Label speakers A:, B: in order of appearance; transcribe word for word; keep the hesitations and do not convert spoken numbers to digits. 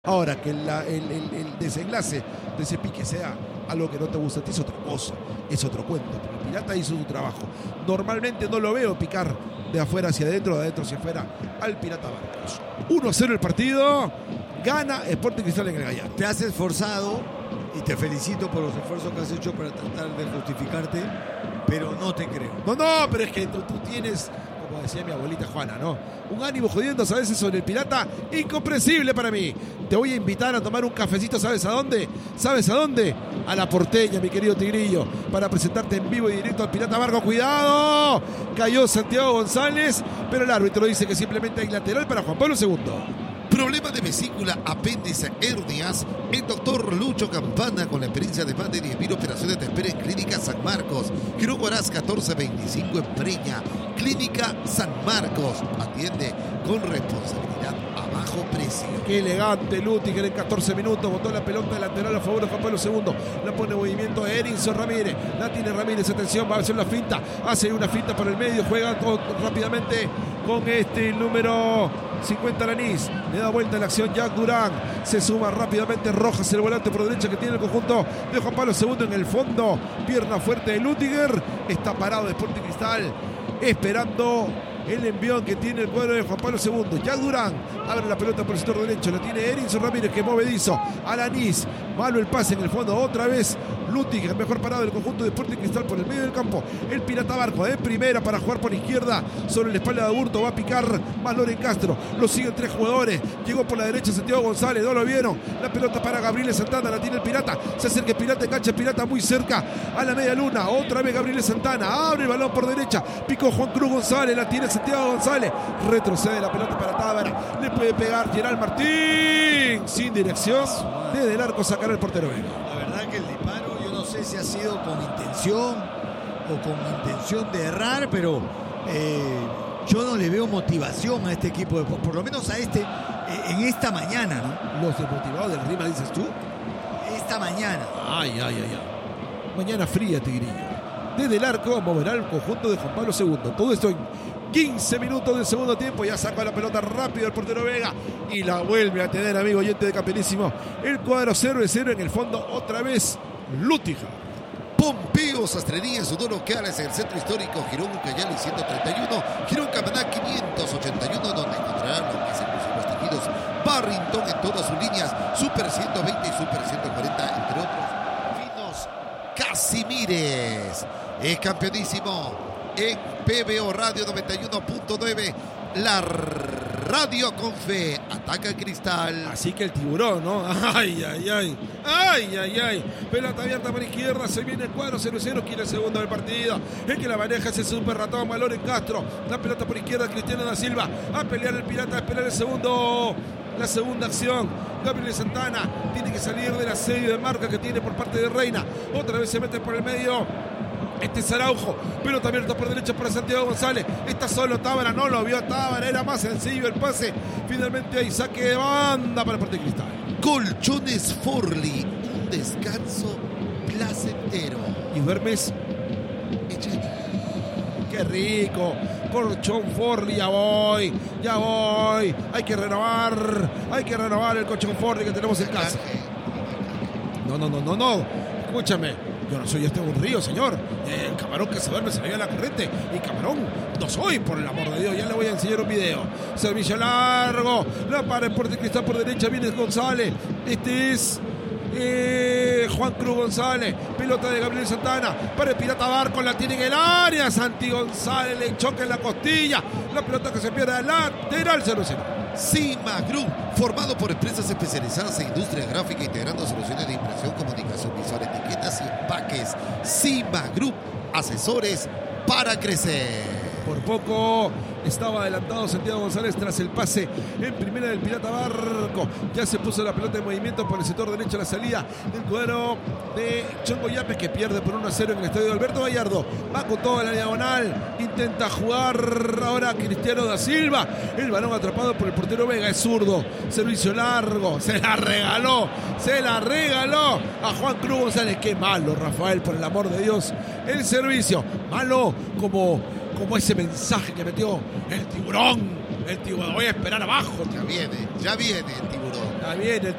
A: Ahora, que la, el, el, el desenlace de ese pique sea algo que no te gusta a ti es otra cosa, es otro cuento. Pero el Pirata hizo su trabajo. Normalmente no lo veo picar de afuera hacia adentro, de adentro hacia afuera al Pirata Barcos. uno a cero el partido, gana Sporting Cristal en el Gallardo.
B: Te has esforzado y te felicito por los esfuerzos que has hecho para tratar de justificarte, pero no te creo.
A: No, no, pero es que tú, tú tienes, como decía mi abuelita Juana, ¿no? Un ánimo jodiendo a veces sobre el Pirata, incomprensible para mí. Te voy a invitar a tomar un cafecito, ¿sabes a dónde? ¿Sabes a dónde? A La Porteña, mi querido Tigrillo, para presentarte en vivo y directo al Pirata Barco. ¡Cuidado! Cayó Santiago González, pero el árbitro dice que simplemente hay lateral para Juan Pablo segundo.
C: Problema de vesícula, apéndice, hernias. El doctor Lucho Campana, con la experiencia de más de diez mil operaciones, te espera en Clínica San Marcos. Quirón Huaraz catorce veinticinco en Breña. Clínica San Marcos. Atiende con responsabilidad a bajo precio.
A: Qué elegante Lutiger en catorce minutos. Botó la pelota lateral a favor de Juan Pablo segundo. La pone en movimiento Erinson Ramírez. La tiene Ramírez. Atención, va a hacer una finta. Hace una finta por el medio. Juega todo, rápidamente con este número cincuenta Lanís, le da vuelta en la acción Jack Durán, se suma rápidamente Rojas, el volante por derecha que tiene el conjunto de Juan Pablo segundo en el fondo, pierna fuerte de Lutiger, está parado de Sporting Cristal esperando el envión que tiene el cuadro de Juan Pablo segundo. Jack Durán abre la pelota por el sector derecho, la tiene Erinson Ramírez que movedizo a Lanís, malo el pase en el fondo, otra vez Lutiger, mejor parado del conjunto de Sporting Cristal por el medio del campo. El Pirata Barco de primera para jugar por izquierda sobre la espalda de Aburto, va a picar más Loren Castro, lo siguen tres jugadores, llegó por la derecha Santiago González, no lo vieron, la pelota para Gabriel Santana, la tiene el Pirata, se acerca el Pirata, engancha el Pirata muy cerca a la media luna, otra vez Gabriel Santana, abre el balón por derecha, picó Juan Cruz González, la tiene Santiago González, retrocede la pelota para Tábara, le puede pegar Gerald Martín, sin dirección, desde el arco sacará el portero Vega.
B: La verdad que el disparo, yo no sé si ha sido con intención o con intención de errar, pero eh, yo no le veo motivación a este equipo, de, por lo menos a este, eh, en esta mañana, ¿no?
A: Los desmotivados del Rima, dices tú.
B: Esta mañana.
A: Ay, ay, ay, ay. Mañana fría, Tigrillo. Desde el arco moverá el conjunto de Juan Pablo segundo. Todo esto en quince minutos del segundo tiempo. Ya saca la pelota rápido el portero Vega y la vuelve a tener, amigo oyente de Campeonísimo. El cuadro cero de cero en el fondo. Otra vez Lutiger.
C: Pompeo Sastrería en su dos locales en el centro histórico Girón Ucayali ciento treinta y uno, Girón Camaná quinientos ochenta y uno, donde encontrarán los más exclusivos tejidos Barrington en todas sus líneas, Super ciento veinte y Super ciento cuarenta, entre otros finos Casimires. Es Campeonísimo en P B O Radio noventa y uno punto nueve, la radio con fe. Ataca el Cristal.
A: Así que el tiburón, ¿no? Ay, ay, ay. Ay, ay, ay. Pelota abierta por izquierda. Se viene el cuadro cero cero. Quiere el segundo del partido. El que la maneja es el super ratón Malor en Castro. La pelota por izquierda. Cristiano da Silva. A pelear el Pirata. A esperar el segundo. La segunda acción. Gabriel Santana tiene que salir del asedio de marca que tiene por parte de Reina. Otra vez se mete por el medio. Este es Araujo, pelota abierta por derecha para Santiago González. Está solo Tábara, no lo vio Tábara, era más sencillo el pase. Finalmente hay saque de banda para el Sporting Cristal.
C: Colchones Forli, un descanso placentero.
A: ¿Y duermes? ¡Qué rico! Colchón Forli, ya voy, ya voy. Hay que renovar, hay que renovar el colchón Forli que tenemos en casa. No, no, no, no, no. Escúchame. Yo no soy este un río, señor. El camarón que se duerme se le ve a la corriente. Y camarón no soy, por el amor de Dios. Ya le voy a enseñar un video. Servicio largo. La para el Sporting Cristal por derecha. Viene González. Este es eh, Juan Cruz González. Pelota de Gabriel Santana. Para el Pirata Barco. La tiene en el área. Santi González le choca en la costilla. La pelota que se pierde al lateral cero cero.
C: Cima Group, formado por empresas especializadas en industria gráfica, integrando soluciones de impresión, comunicación visual, etiquetas y empaques. Cima Group, asesores para crecer.
A: Por poco estaba adelantado Santiago González tras el pase en primera del Pirata Barco. Ya se puso la pelota en movimiento por el sector derecho a la salida del cuadro de Chongo Yapes, que pierde por uno a cero en el estadio de Alberto Gallardo. Va con toda la diagonal, intenta jugar ahora Cristiano da Silva. El balón atrapado por el portero Vega, es zurdo. Servicio largo, se la regaló, se la regaló a Juan Cruz González. Qué malo, Rafael, por el amor de Dios. El servicio, malo como... como ese mensaje que metió el tiburón El tiburón, voy a esperar abajo.
C: Ya viene, ya viene el tiburón.
A: Ya viene el